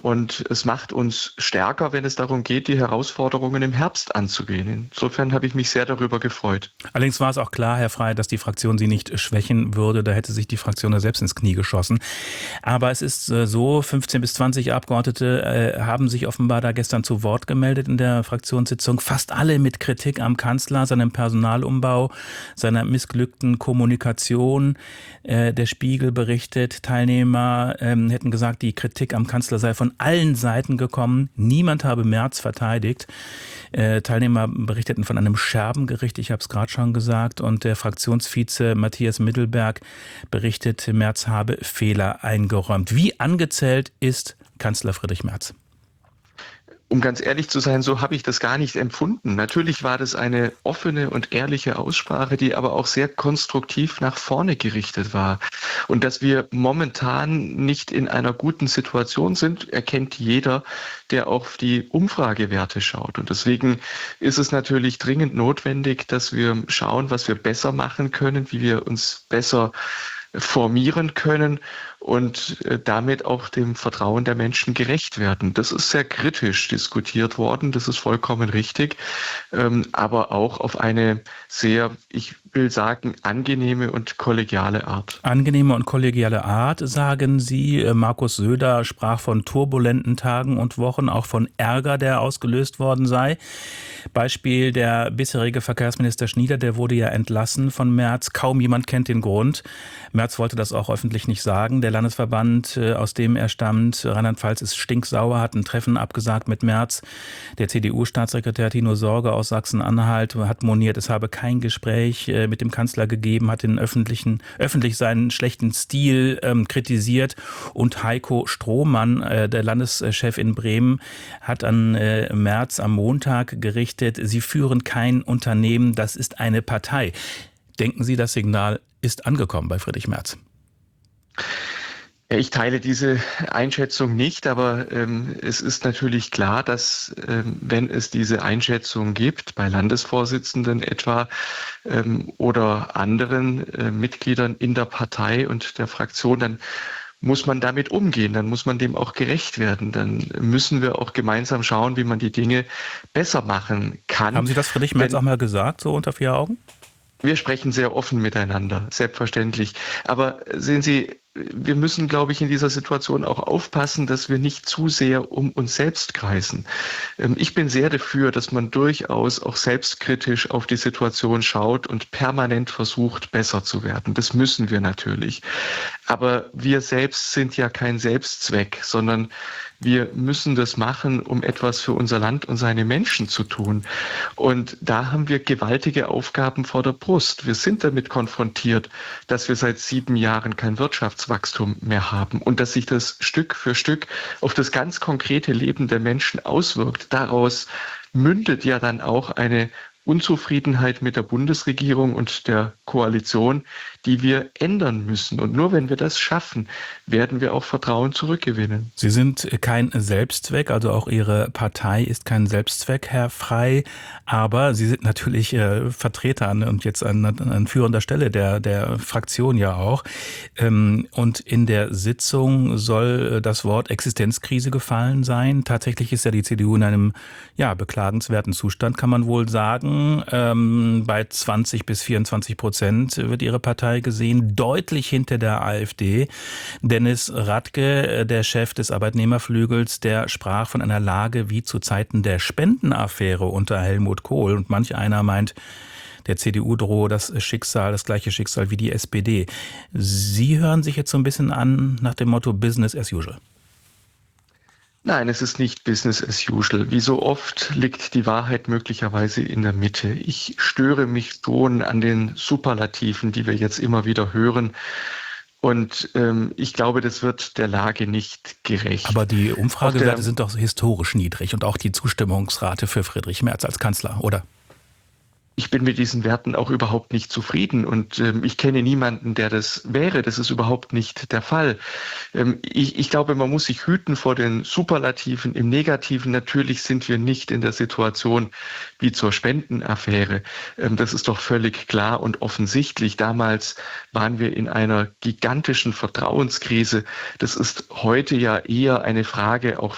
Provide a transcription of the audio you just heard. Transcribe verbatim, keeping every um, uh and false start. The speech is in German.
Und es macht uns stärker, wenn es darum geht, die Herausforderungen im Herbst anzugehen. Insofern habe ich mich sehr darüber gefreut. Allerdings war es auch klar, Herr Frey, dass die Fraktion Sie nicht schwächen würde. Da hätte sich die Fraktion ja selbst ins Knie geschossen. Aber es ist so, fünfzehn bis zwanzig Abgeordnete äh, haben sich offenbar da gestern zu Wort gemeldet in der Fraktionssitzung. Fast alle mit Kritik am Kanzler, seinem Personalumbau, seiner missglückten Kommunikation. Äh, der Spiegel berichtet, Teilnehmer äh, hätten gesagt, die Kritik am Kanzler sei von allen Seiten gekommen. Niemand habe Merz verteidigt. Äh, Teilnehmer berichteten von einem Scherbengericht, ich habe es gerade schon gesagt. Und der Fraktionsvize Matthias Mittelberg berichtet, Merz habe Fehler eingeräumt. Wie angezählt ist Kanzler Friedrich Merz? Um ganz ehrlich zu sein, so habe ich das gar nicht empfunden. Natürlich war das eine offene und ehrliche Aussprache, die aber auch sehr konstruktiv nach vorne gerichtet war. Und dass wir momentan nicht in einer guten Situation sind, erkennt jeder, der auf die Umfragewerte schaut. Und deswegen ist es natürlich dringend notwendig, dass wir schauen, was wir besser machen können, wie wir uns besser formieren können und damit auch dem Vertrauen der Menschen gerecht werden. Das ist sehr kritisch diskutiert worden, das ist vollkommen richtig, aber auch auf eine sehr, ich will sagen, angenehme und kollegiale Art. Angenehme und kollegiale Art, sagen Sie. Markus Söder sprach von turbulenten Tagen und Wochen, auch von Ärger, der ausgelöst worden sei. Beispiel der bisherige Verkehrsminister Schnieder, der wurde ja entlassen von Merz. Kaum jemand kennt den Grund. Merz wollte das auch öffentlich nicht sagen. Der Landesverband, aus dem er stammt, Rheinland-Pfalz, ist stinksauer, hat ein Treffen abgesagt mit Merz. Der C D U-Staatssekretär Tino Sorge aus Sachsen-Anhalt hat moniert, es habe kein Gespräch mit dem Kanzler gegeben, hat den öffentlichen, öffentlich seinen schlechten Stil ähm, kritisiert. Und Heiko Strohmann, äh, der Landeschef in Bremen, hat an äh, Merz am Montag gerichtet, Sie führen kein Unternehmen, das ist eine Partei. Denken Sie, das Signal ist angekommen bei Friedrich Merz? Ich teile diese Einschätzung nicht, aber ähm, es ist natürlich klar, dass ähm, wenn es diese Einschätzung gibt, bei Landesvorsitzenden etwa ähm, oder anderen äh, Mitgliedern in der Partei und der Fraktion, dann muss man damit umgehen, dann muss man dem auch gerecht werden. Dann müssen wir auch gemeinsam schauen, wie man die Dinge besser machen kann. Haben Sie das Friedrich Merz auch mal gesagt, so unter vier Augen? Wir sprechen sehr offen miteinander, selbstverständlich. Aber sehen Sie, wir müssen, glaube ich, in dieser Situation auch aufpassen, dass wir nicht zu sehr um uns selbst kreisen. Ich bin sehr dafür, dass man durchaus auch selbstkritisch auf die Situation schaut und permanent versucht, besser zu werden. Das müssen wir natürlich. Aber wir selbst sind ja kein Selbstzweck, sondern wir müssen das machen, um etwas für unser Land und seine Menschen zu tun. Und da haben wir gewaltige Aufgaben vor der Brust. Wir sind damit konfrontiert, dass wir seit sieben Jahren kein Wirtschaftswachstum mehr haben und dass sich das Stück für Stück auf das ganz konkrete Leben der Menschen auswirkt. Daraus mündet ja dann auch eine Unzufriedenheit mit der Bundesregierung und der Koalition, die wir ändern müssen. Und nur wenn wir das schaffen, werden wir auch Vertrauen zurückgewinnen. Sie sind kein Selbstzweck, also auch Ihre Partei ist kein Selbstzweck, Herr Frey. Aber Sie sind natürlich äh, Vertreter an, und jetzt an, an führender Stelle der, der Fraktion ja auch. Ähm, und in der Sitzung soll das Wort Existenzkrise gefallen sein. Tatsächlich ist ja die C D U in einem ja, beklagenswerten Zustand, kann man wohl sagen. Ähm, bei zwanzig bis vierundzwanzig Prozent wird Ihre Partei gesehen, deutlich hinter der AfD. Dennis Radke, der Chef des Arbeitnehmerflügels, der sprach von einer Lage wie zu Zeiten der Spendenaffäre unter Helmut Kohl. Und manch einer meint, der C D U drohe das Schicksal, das gleiche Schicksal wie die S P D. Sie hören sich jetzt so ein bisschen an nach dem Motto Business as usual. Nein, es ist nicht Business as usual. Wie so oft liegt die Wahrheit möglicherweise in der Mitte. Ich störe mich schon an den Superlativen, die wir jetzt immer wieder hören. Und ähm, ich glaube, das wird der Lage nicht gerecht. Aber die Umfragewerte sind doch historisch niedrig und auch die Zustimmungsrate für Friedrich Merz als Kanzler, oder? Ich bin mit diesen Werten auch überhaupt nicht zufrieden und ähm, ich kenne niemanden, der das wäre. Das ist überhaupt nicht der Fall. Ähm, ich, ich glaube, man muss sich hüten vor den Superlativen. Im Negativen natürlich sind wir nicht in der Situation wie zur Spendenaffäre. Ähm, das ist doch völlig klar und offensichtlich. Damals waren wir in einer gigantischen Vertrauenskrise. Das ist heute ja eher eine Frage auch